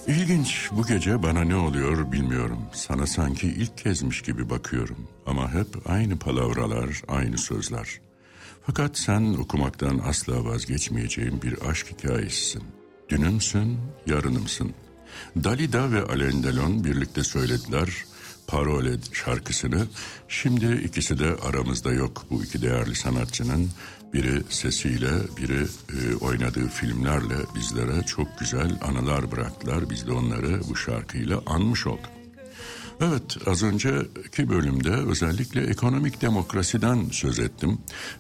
İlginç, bu gece bana ne oluyor bilmiyorum. Sana sanki ilk kezmiş gibi bakıyorum. Ama hep aynı palavralar, aynı sözler. Fakat sen okumaktan asla vazgeçmeyeceğim bir aşk hikayesisin. Dünümsün, yarınımsın. Dalida ve Alain Delon birlikte söylediler Parole şarkısını. Şimdi ikisi de aramızda yok, bu iki değerli sanatçının. Biri sesiyle, biri oynadığı filmlerle bizlere çok güzel anılar bıraktılar. Biz de onları bu şarkıyla anmış olduk. Evet, az önceki bölümde özellikle ekonomik demokrasiden söz ettim.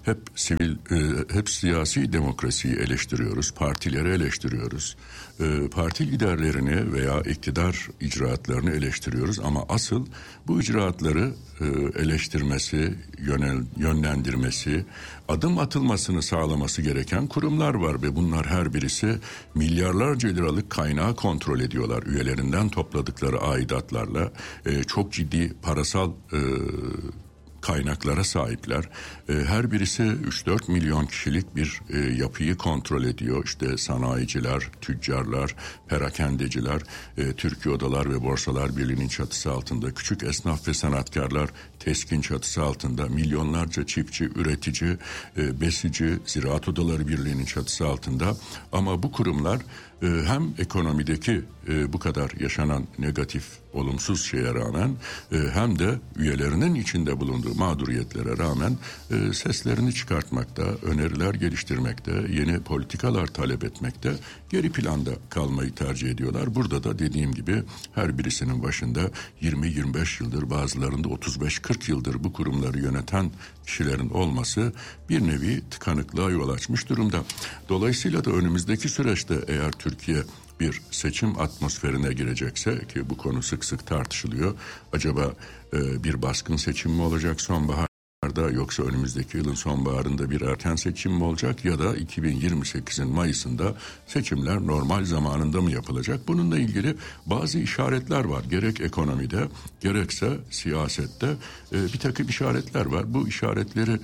Hep siyasi demokrasiyi eleştiriyoruz, partileri eleştiriyoruz. Parti liderlerini veya iktidar icraatlarını eleştiriyoruz ama asıl bu icraatları eleştirmesi, yönlendirmesi, adım atılmasını sağlaması gereken kurumlar var ve bunlar her birisi milyarlarca liralık kaynağı kontrol ediyorlar. Üyelerinden topladıkları aidatlarla çok ciddi parasal kaynaklara sahipler. Her birisi 3-4 milyon kişilik bir yapıyı kontrol ediyor. İşte sanayiciler, tüccarlar, perakendeciler, Türkiye Odalar ve Borsalar Birliği'nin çatısı altında, küçük esnaf ve sanatkarlar TESK'in çatısı altında, milyonlarca çiftçi, üretici, besici, Ziraat Odaları Birliği'nin çatısı altında. Ama bu kurumlar hem ekonomideki bu kadar yaşanan negatif, olumsuz şeye rağmen hem de üyelerinin içinde bulunduğu mağduriyetlere rağmen seslerini çıkartmakta, öneriler geliştirmekte, yeni politikalar talep etmekte, geri planda kalmayı tercih ediyorlar. Burada da dediğim gibi her birisinin başında 20-25 yıldır, bazılarında 35-40 yıldır bu kurumları yöneten kişilerin olması bir nevi tıkanıklığa yol açmış durumda. Dolayısıyla da önümüzdeki süreçte eğer Türkiye bir seçim atmosferine girecekse, ki bu konu sık sık tartışılıyor, acaba bir baskın seçim mi olacak sonbaharda, yoksa önümüzdeki yılın sonbaharında bir erken seçim mi olacak ya da 2028'in Mayıs'ında seçimler normal zamanında mı yapılacak? Bununla ilgili bazı işaretler var. Gerek ekonomide gerekse siyasette bir takım işaretler var. Bu işaretleri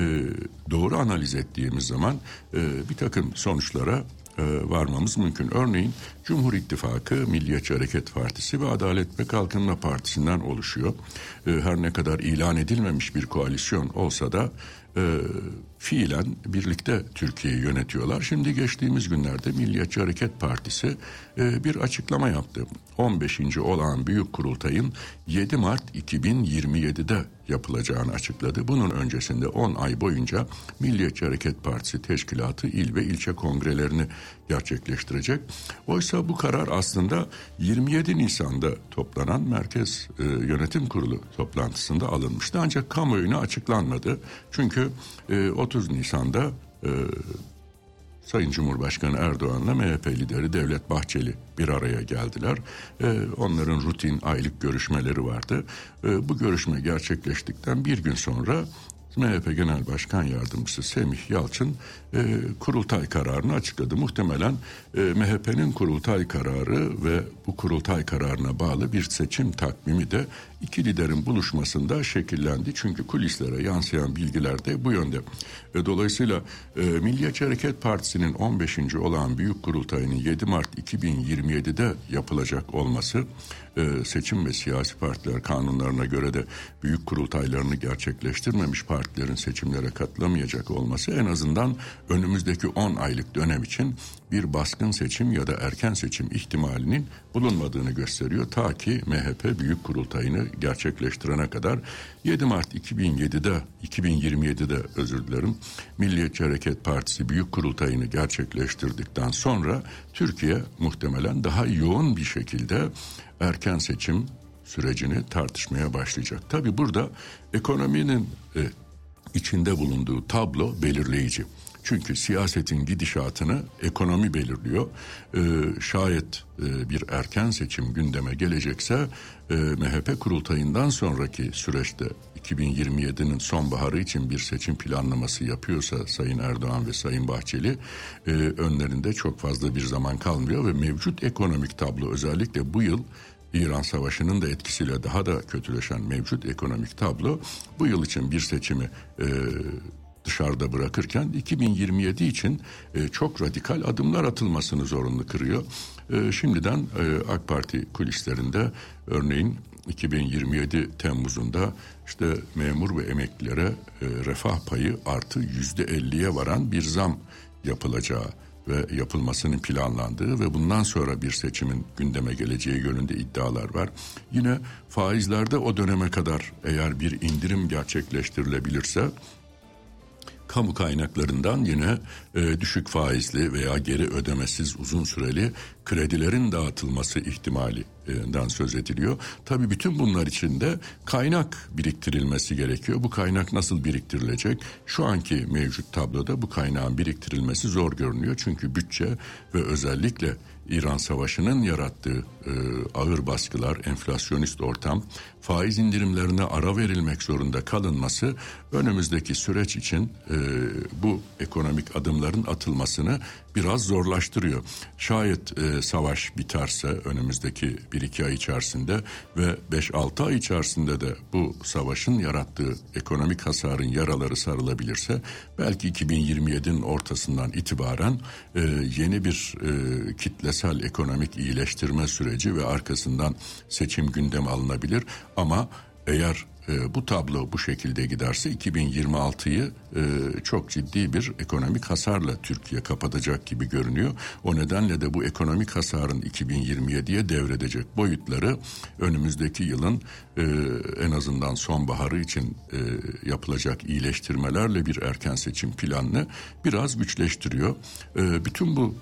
doğru analiz ettiğimiz zaman bir takım sonuçlara varmamız mümkün. Örneğin Cumhur İttifakı, Milliyetçi Hareket Partisi ve Adalet ve Kalkınma Partisi'nden oluşuyor. Her ne kadar ilan edilmemiş bir koalisyon olsa da fiilen birlikte Türkiye'yi yönetiyorlar. Şimdi geçtiğimiz günlerde Milliyetçi Hareket Partisi bir açıklama yaptı. 15. olağan büyük kurultayın 7 Mart 2027'de yapılacağını açıkladı. Bunun öncesinde 10 ay boyunca Milliyetçi Hareket Partisi teşkilatı il ve ilçe kongrelerini gerçekleştirecek. Oysa bu karar aslında 27 Nisan'da toplanan Merkez Yönetim Kurulu toplantısında alınmıştı. Ancak kamuoyuna açıklanmadı. Çünkü 30 Nisan'da Sayın Cumhurbaşkanı Erdoğan'la MHP lideri Devlet Bahçeli bir araya geldiler. Onların rutin aylık görüşmeleri vardı. Bu görüşme gerçekleştikten bir gün sonra MHP Genel Başkan Yardımcısı Semih Yalçın kurultay kararını açıkladı. Muhtemelen MHP'nin kurultay kararı ve bu kurultay kararına bağlı bir seçim takvimi de iki liderin buluşmasında şekillendi. Çünkü kulislere yansıyan bilgiler de bu yönde. Dolayısıyla Milliyetçi Hareket Partisi'nin 15. olağan büyük kurultayının 7 Mart 2027'de yapılacak olması, seçim ve siyasi partiler kanunlarına göre de büyük kurultaylarını gerçekleştirmemiş partilerin seçimlere katılamayacak olması en azından önümüzdeki 10 aylık dönem için bir baskın seçim ya da erken seçim ihtimalinin bulunmadığını gösteriyor. Ta ki MHP büyük kurultayını gerçekleştirene kadar 7 Mart 2027'de Milliyetçi Hareket Partisi büyük kurultayını gerçekleştirdikten sonra Türkiye muhtemelen daha yoğun bir şekilde erken seçim sürecini tartışmaya başlayacak. Tabii burada ekonominin içinde bulunduğu tablo belirleyici. Çünkü siyasetin gidişatını ekonomi belirliyor. Şayet bir erken seçim gündeme gelecekse MHP kurultayından sonraki süreçte 2027'nin sonbaharı için bir seçim planlaması yapıyorsa Sayın Erdoğan ve Sayın Bahçeli, önlerinde çok fazla bir zaman kalmıyor ve mevcut ekonomik tablo, özellikle bu yıl İran Savaşı'nın da etkisiyle daha da kötüleşen mevcut ekonomik tablo, bu yıl için bir seçimi dışarıda bırakırken 2027 için çok radikal adımlar atılmasını zorunlu kırıyor. Şimdiden AK Parti kulislerinde örneğin 2027 Temmuz'unda işte memur ve emeklilere refah payı artı %50'ye varan bir zam yapılacağı ve yapılmasının planlandığı ve bundan sonra bir seçimin gündeme geleceği yönünde iddialar var. Yine faizlerde o döneme kadar eğer bir indirim gerçekleştirilebilirse kamu kaynaklarından yine düşük faizli veya geri ödemesiz uzun süreli kredilerin dağıtılması ihtimalinden söz ediliyor. Tabii bütün bunlar için de kaynak biriktirilmesi gerekiyor. Bu kaynak nasıl biriktirilecek? Şu anki mevcut tabloda bu kaynağın biriktirilmesi zor görünüyor. Çünkü bütçe ve özellikle İran Savaşı'nın yarattığı ağır baskılar, enflasyonist ortam, faiz indirimlerine ara verilmek zorunda kalınması önümüzdeki süreç için bu ekonomik adımların atılmasını biraz zorlaştırıyor. Şayet savaş biterse önümüzdeki 1-2 ay içerisinde ve 5-6 ay içerisinde de bu savaşın yarattığı ekonomik hasarın yaraları sarılabilirse belki 2027'nin ortasından itibaren yeni bir kitlesel ekonomik iyileştirme süreci ve arkasından seçim gündeme alınabilir. Ama eğer bu tablo bu şekilde giderse 2026'yı çok ciddi bir ekonomik hasarla Türkiye kapatacak gibi görünüyor. O nedenle de bu ekonomik hasarın 2027'ye devredecek boyutları önümüzdeki yılın en azından sonbaharı için yapılacak iyileştirmelerle bir erken seçim planını biraz güçleştiriyor. Bütün bu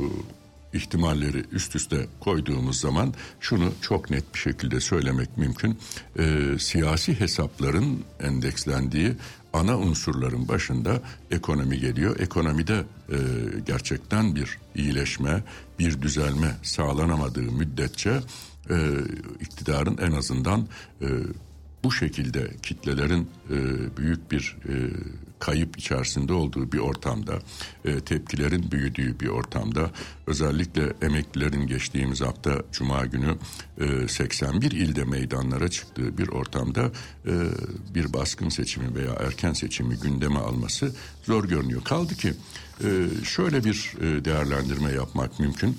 ihtimalleri üst üste koyduğumuz zaman şunu çok net bir şekilde söylemek mümkün. Siyasi hesapların endekslendiği ana unsurların başında ekonomi geliyor. Ekonomide gerçekten bir iyileşme, bir düzelme sağlanamadığı müddetçe iktidarın en azından bu şekilde kitlelerin büyük bir kayıp içerisinde olduğu bir ortamda, tepkilerin büyüdüğü bir ortamda, özellikle emeklilerin geçtiğimiz hafta Cuma günü 81 ilde meydanlara çıktığı bir ortamda bir baskın seçimi veya erken seçimi gündeme alması zor görünüyor. Kaldı ki şöyle bir değerlendirme yapmak mümkün.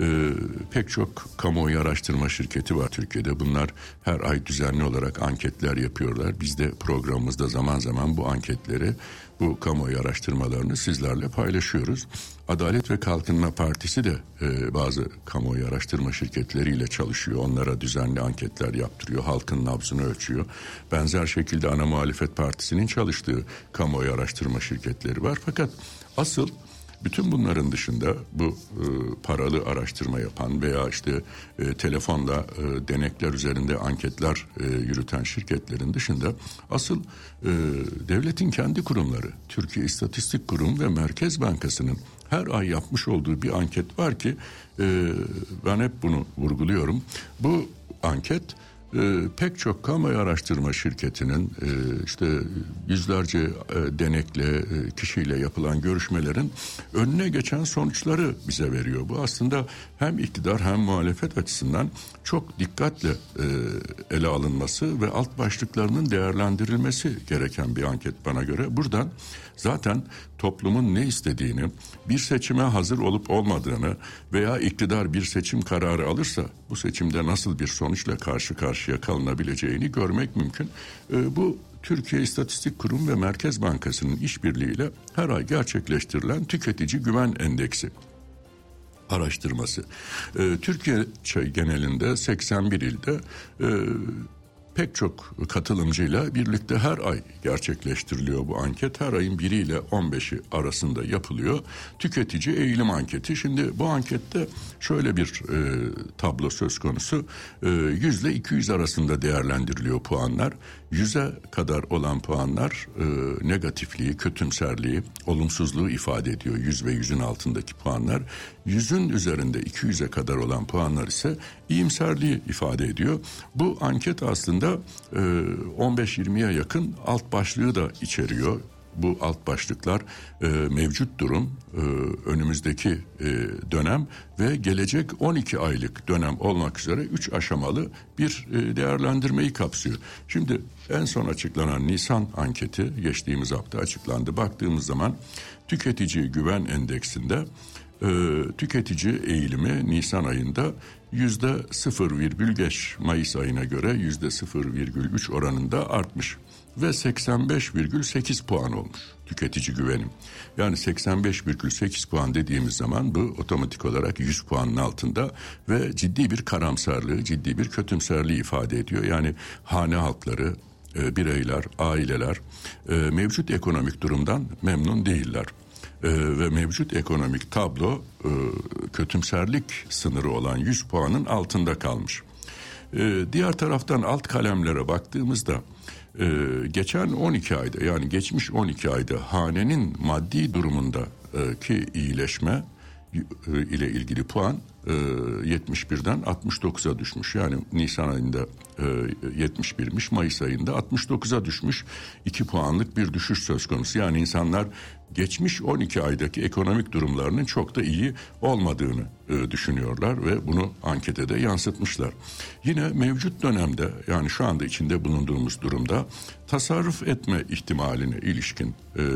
Pek çok kamuoyu araştırma şirketi var Türkiye'de. Bunlar her ay düzenli olarak anketler yapıyorlar. Biz de programımızda zaman zaman bu anketleri, bu kamuoyu araştırmalarını sizlerle paylaşıyoruz. Adalet ve Kalkınma Partisi de bazı kamuoyu araştırma şirketleriyle çalışıyor. Onlara düzenli anketler yaptırıyor. Halkın nabzını ölçüyor. Benzer şekilde Ana Muhalefet Partisi'nin çalıştığı kamuoyu araştırma şirketleri var. Fakat asıl bütün bunların dışında bu paralı araştırma yapan veya işte telefonla denekler üzerinde anketler yürüten şirketlerin dışında asıl devletin kendi kurumları, Türkiye İstatistik Kurumu ve Merkez Bankası'nın her ay yapmış olduğu bir anket var ki ben hep bunu vurguluyorum. Bu anket pek çok kamuoyu araştırma şirketinin işte yüzlerce denekle kişiyle yapılan görüşmelerin önüne geçen sonuçları bize veriyor. Bu aslında hem iktidar hem muhalefet açısından çok dikkatle ele alınması ve alt başlıklarının değerlendirilmesi gereken bir anket bana göre. Buradan zaten toplumun ne istediğini, bir seçime hazır olup olmadığını veya iktidar bir seçim kararı alırsa bu seçimde nasıl bir sonuçla karşı karşıya kalınabileceğini görmek mümkün. Bu Türkiye İstatistik Kurumu ve Merkez Bankası'nın işbirliğiyle her ay gerçekleştirilen Tüketici Güven Endeksi araştırması. Türkiye genelinde 81 ilde pek çok katılımcıyla birlikte her ay gerçekleştiriliyor bu anket. Her ayın 1 ile 15'i arasında yapılıyor. Tüketici eğilim anketi. Şimdi bu ankette şöyle bir tablo söz konusu. 100 ile 200 arasında değerlendiriliyor puanlar. 100'e kadar olan puanlar negatifliği, kötümserliği, olumsuzluğu ifade ediyor. 100 ve 100'ün altındaki puanlar. 100'ün üzerinde 200'e kadar olan puanlar ise iyimserliği ifade ediyor. Bu anket aslında 15-20'ye yakın alt başlığı da içeriyor. bu alt başlıklar mevcut durum, önümüzdeki dönem ve gelecek 12 aylık dönem olmak üzere 3 aşamalı bir değerlendirmeyi kapsıyor. Şimdi en son açıklanan Nisan anketi geçtiğimiz hafta açıklandı. Baktığımız zaman tüketici güven endeksinde tüketici eğilimi Nisan ayında %0,5, Mayıs ayına göre %0,3 oranında artmış ve 85,8 puan olmuş tüketici güvenim. Yani 85,8 puan dediğimiz zaman bu otomatik olarak 100 puanın altında ve ciddi bir karamsarlığı, ciddi bir kötümserliği ifade ediyor. Yani hane halkları, bireyler, aileler mevcut ekonomik durumdan memnun değiller. Ve mevcut ekonomik tablo kötümserlik sınırı olan 100 puanın altında kalmış. Diğer taraftan alt kalemlere baktığımızda geçen 12 ayda, yani geçmiş 12 ayda hanenin maddi durumundaki iyileşme ile ilgili puan 71'den 69'a düşmüş. Yani Nisan ayında 71'miş, Mayıs ayında 69'a düşmüş. 2 puanlık bir düşüş söz konusu. Yani insanlar geçmiş 12 aydaki ekonomik durumlarının çok da iyi olmadığını düşünüyorlar ve bunu ankete de yansıtmışlar. Yine mevcut dönemde, yani şu anda içinde bulunduğumuz durumda tasarruf etme ihtimaline ilişkin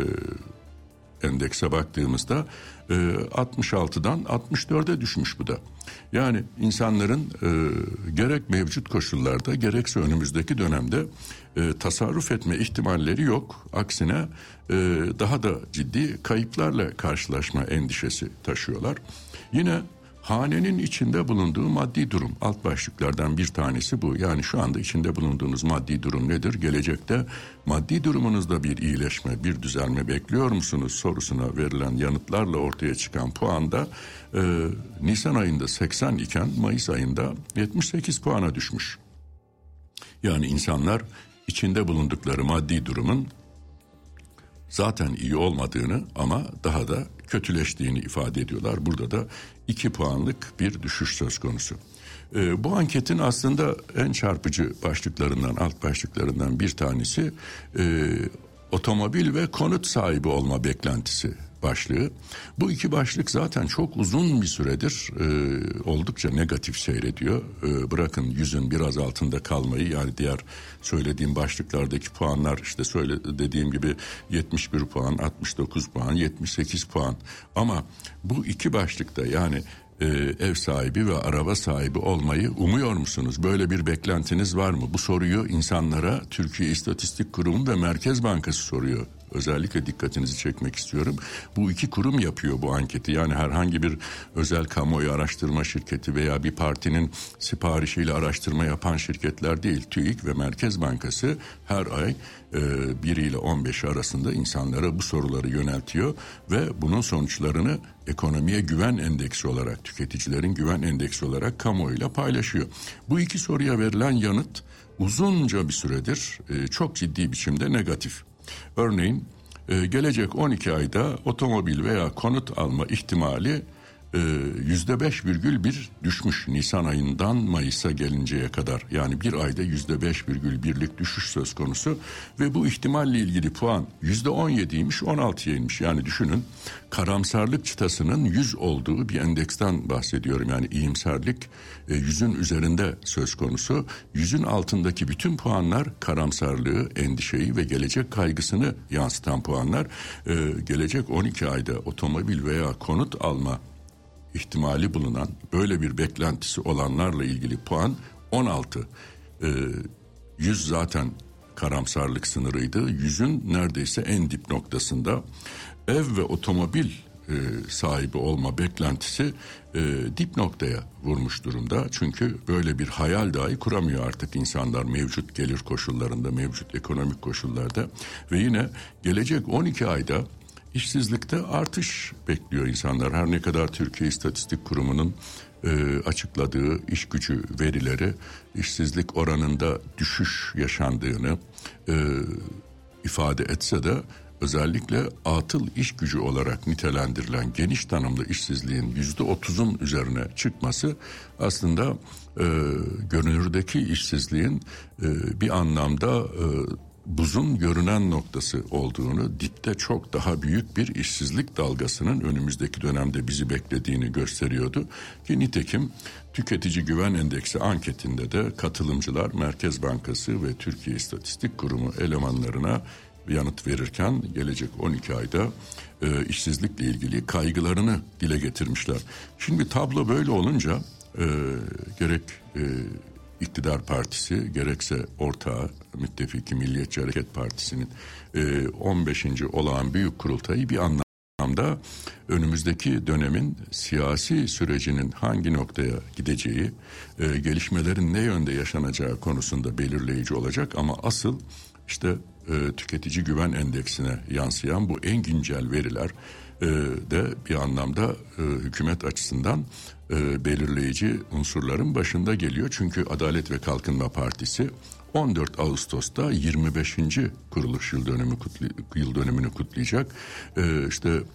endekse baktığımızda 66'dan 64'e düşmüş bu da. Yani insanların gerek mevcut koşullarda gerekse önümüzdeki dönemde tasarruf etme ihtimalleri yok. Aksine daha da ciddi kayıplarla karşılaşma endişesi taşıyorlar. Yine hanenin içinde bulunduğu maddi durum, alt başlıklardan bir tanesi bu. Yani şu anda içinde bulunduğunuz maddi durum nedir? Gelecekte maddi durumunuzda bir iyileşme, bir düzelme bekliyor musunuz sorusuna verilen yanıtlarla ortaya çıkan puanda Nisan ayında 80 iken Mayıs ayında 78 puana düşmüş. Yani insanlar içinde bulundukları maddi durumun zaten iyi olmadığını ama daha da kötüleştiğini ifade ediyorlar. Burada da 2 puanlık bir düşüş söz konusu. Bu anketin aslında en çarpıcı başlıklarından, alt başlıklarından bir tanesi otomobil ve konut sahibi olma beklentisi başlığı. Bu iki başlık zaten çok uzun bir süredir oldukça negatif seyrediyor. Bırakın 100'ün biraz altında kalmayı, yani diğer söylediğim başlıklardaki puanlar, işte dediğim gibi 71 puan, 69 puan, 78 puan. Ama bu iki başlıkta, yani ev sahibi ve araba sahibi olmayı umuyor musunuz? Böyle bir beklentiniz var mı? Bu soruyu insanlara Türkiye İstatistik Kurumu ve Merkez Bankası soruyor. Özellikle dikkatinizi çekmek istiyorum. Bu iki kurum yapıyor bu anketi. Yani herhangi bir özel kamuoyu araştırma şirketi veya bir partinin siparişiyle araştırma yapan şirketler değil. TÜİK ve Merkez Bankası her ay 1 ile 15 arasında insanlara bu soruları yöneltiyor ve bunun sonuçlarını ekonomiye güven endeksi olarak, tüketicilerin güven endeksi olarak kamuoyuyla paylaşıyor. Bu iki soruya verilen yanıt uzunca bir süredir çok ciddi biçimde negatif. Örneğin gelecek 12 ayda otomobil veya konut alma ihtimali %5,1 düşmüş Nisan ayından Mayıs'a gelinceye kadar. Yani bir ayda %5,1'lik düşüş söz konusu ve bu ihtimalle ilgili puan %17'ymiş, 16'ya inmiş. Yani düşünün, karamsarlık çıtasının 100 olduğu bir endeksten bahsediyorum. Yani iyimserlik 100'ün üzerinde söz konusu. 100'ün altındaki bütün puanlar karamsarlığı, endişeyi ve gelecek kaygısını yansıtan puanlar. Gelecek 12 ayda otomobil veya konut alma ihtimali bulunan, böyle bir beklentisi olanlarla ilgili puan 16. 100 zaten karamsarlık sınırıydı. 100'ün neredeyse en dip noktasında. Ev ve otomobil sahibi olma beklentisi dip noktaya vurmuş durumda. Çünkü böyle bir hayal dahi kuramıyor artık insanlar mevcut gelir koşullarında, mevcut ekonomik koşullarda. Ve yine gelecek 12 ayda İşsizlikte artış bekliyor insanlar. Her ne kadar Türkiye İstatistik Kurumu'nun açıkladığı iş gücü verileri işsizlik oranında düşüş yaşandığını ifade etse de özellikle atıl iş gücü olarak nitelendirilen geniş tanımlı işsizliğin %30'un üzerine çıkması aslında görünürdeki işsizliğin bir anlamda buzun görünen noktası olduğunu, dipte çok daha büyük bir işsizlik dalgasının önümüzdeki dönemde bizi beklediğini gösteriyordu. Ki nitekim Tüketici Güven Endeksi anketinde de katılımcılar Merkez Bankası ve Türkiye İstatistik Kurumu elemanlarına yanıt verirken gelecek 12 ayda işsizlikle ilgili kaygılarını dile getirmişler. Şimdi tablo böyle olunca gerek iktidar partisi gerekse ortağı müttefiki Milliyetçi Hareket Partisi'nin 15. olağan büyük kurultayı bir anlamda önümüzdeki dönemin siyasi sürecinin hangi noktaya gideceği, gelişmelerin ne yönde yaşanacağı konusunda belirleyici olacak. Ama asıl işte tüketici güven endeksine yansıyan bu en güncel veriler de bir anlamda hükümet açısından belirleyici unsurların başında geliyor. Çünkü Adalet ve Kalkınma Partisi 14 Ağustos'ta 25. kuruluş yıl dönümünü kutlayacak. İşte